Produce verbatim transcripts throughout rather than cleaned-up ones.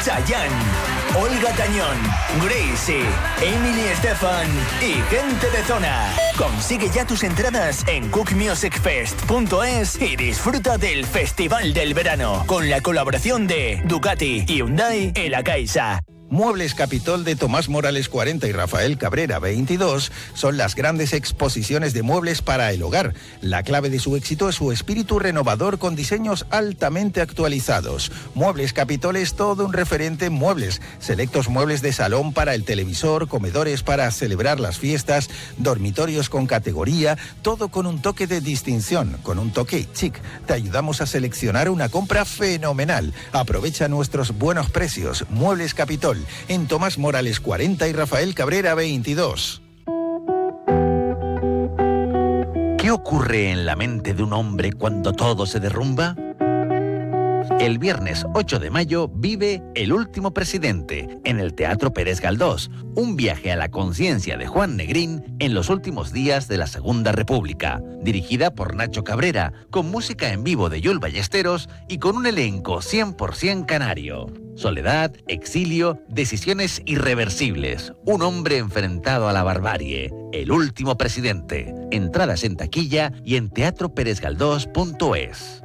Chayanne, Olga Tañón, Gracie, Emily Estefan y gente de zona. Consigue ya tus entradas en cook music fest punto es y disfruta del Festival del Verano con la colaboración de Ducati, Hyundai y La Caixa. Muebles Capitol de Tomás Morales cuarenta y Rafael Cabrera veintidós son las grandes exposiciones de muebles para el hogar. La clave de su éxito es su espíritu renovador con diseños altamente actualizados. Muebles Capitol es todo un referente en muebles. Selectos muebles de salón para el televisor, comedores para celebrar las fiestas, dormitorios con categoría, todo con un toque de distinción, con un toque chic. Te ayudamos a seleccionar una compra fenomenal. Aprovecha nuestros buenos precios. Muebles Capitol en Tomás Morales cuarenta y Rafael Cabrera veintidós. ¿Qué ocurre en la mente de un hombre cuando todo se derrumba? El viernes ocho de mayo vive El último presidente en el Teatro Pérez Galdós, un viaje a la conciencia de Juan Negrín en los últimos días de la Segunda República, dirigida por Nacho Cabrera, con música en vivo de Yul Ballesteros y con un elenco cien por ciento canario. Soledad, exilio, decisiones irreversibles, un hombre enfrentado a la barbarie, El último presidente. Entradas en taquilla y en teatro pérez galdós punto es.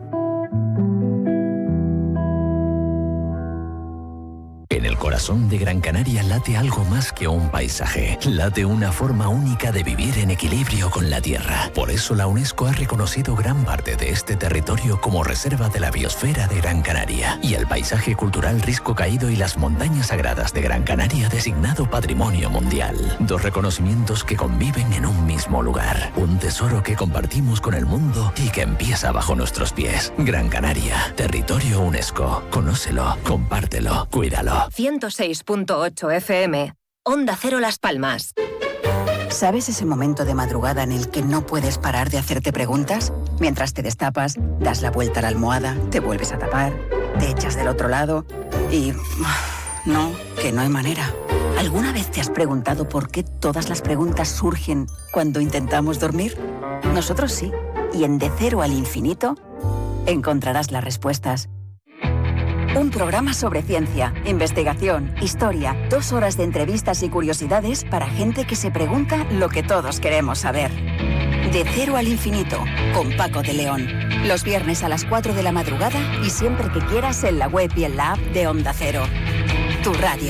En el corazón de Gran Canaria late algo más que un paisaje. Late una forma única de vivir en equilibrio con la tierra. Por eso la UNESCO ha reconocido gran parte de este territorio como reserva de la biosfera de Gran Canaria. Y el paisaje cultural Risco Caído y las montañas sagradas de Gran Canaria designado Patrimonio Mundial. Dos reconocimientos que conviven en un mismo lugar. Un tesoro que compartimos con el mundo y que empieza bajo nuestros pies. Gran Canaria, territorio UNESCO. Conócelo, compártelo, cuídalo. ciento seis punto ocho F M, Onda Cero Las Palmas. ¿Sabes ese momento de madrugada en el que no puedes parar de hacerte preguntas? Mientras te destapas, das la vuelta a la almohada, te vuelves a tapar, te echas del otro lado y... no, que no hay manera. ¿Alguna vez te has preguntado por qué todas las preguntas surgen cuando intentamos dormir? Nosotros sí. Y en De Cero al Infinito encontrarás las respuestas. Un programa sobre ciencia, investigación, historia, dos horas de entrevistas y curiosidades para gente que se pregunta lo que todos queremos saber. De Cero al Infinito, con Paco de León. Los viernes a las cuatro de la madrugada y siempre que quieras en la web y en la app de Onda Cero. Tu radio.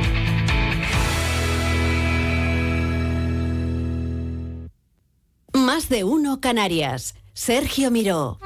Más de uno Canarias. Sergio Miró.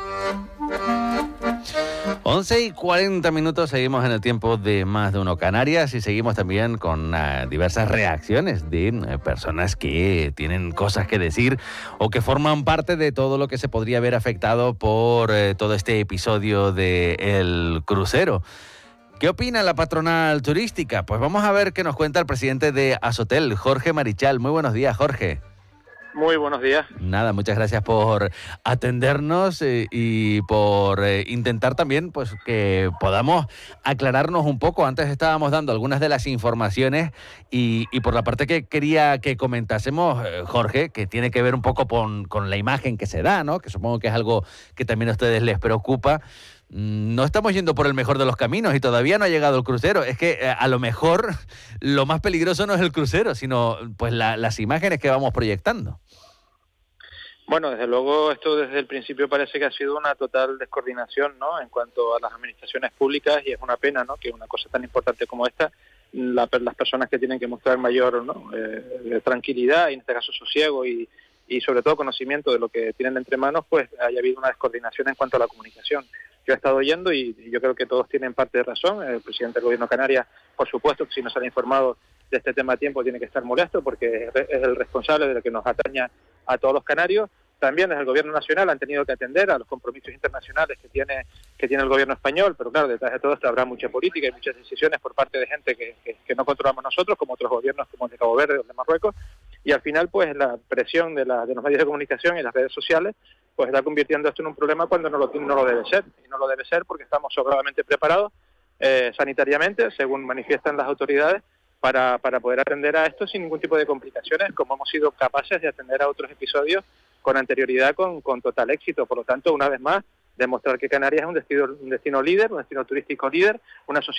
once y cuarenta minutos, seguimos en el tiempo de Más de Uno Canarias y seguimos también con uh, diversas reacciones de uh, personas que tienen cosas que decir o que forman parte de todo lo que se podría ver afectado por uh, todo este episodio del crucero. ¿Qué opina la patronal turística? Pues vamos a ver qué nos cuenta el presidente de Asotel, Jorge Marichal. Muy buenos días, Jorge. Muy buenos días. Nada, muchas gracias por atendernos eh, y por eh, intentar también pues que podamos aclararnos un poco. Antes estábamos dando algunas de las informaciones y, y por la parte que quería que comentásemos, eh, Jorge, que tiene que ver un poco con, con la imagen que se da, ¿no? Que supongo que es algo que también a ustedes les preocupa. No estamos yendo por el mejor de los caminos y todavía no ha llegado el crucero. Es que eh, a lo mejor lo más peligroso no es el crucero, sino pues la, las imágenes que vamos proyectando. Bueno, desde luego esto desde el principio parece que ha sido una total descoordinación, ¿no?, en cuanto a las administraciones públicas, y es una pena, ¿no?, que una cosa tan importante como esta, la, las personas que tienen que mostrar mayor, ¿no?, eh, tranquilidad y en este caso sosiego y, y sobre todo conocimiento de lo que tienen entre manos, pues haya habido una descoordinación en cuanto a la comunicación. Yo he estado oyendo y yo creo que todos tienen parte de razón. El presidente del Gobierno de Canarias, por supuesto, que si no se ha informado de este tema a tiempo, tiene que estar molesto porque es el responsable de lo que nos atañe a todos los canarios. También desde el Gobierno Nacional han tenido que atender a los compromisos internacionales que tiene que tiene el Gobierno español, pero claro, detrás de todo esto habrá mucha política y muchas decisiones por parte de gente que, que, que no controlamos nosotros, como otros gobiernos como el de Cabo Verde o el de Marruecos, y al final pues la presión de, la, de los medios de comunicación y las redes sociales pues está convirtiendo esto en un problema cuando no lo, no lo debe ser, y no lo debe ser porque estamos sobradamente preparados eh, sanitariamente, según manifiestan las autoridades, para, para poder atender a esto sin ningún tipo de complicaciones, como hemos sido capaces de atender a otros episodios con anterioridad con, con total éxito. Por lo tanto, una vez más, demostrar que Canarias es un destino, un destino líder, un destino turístico líder, una sociedad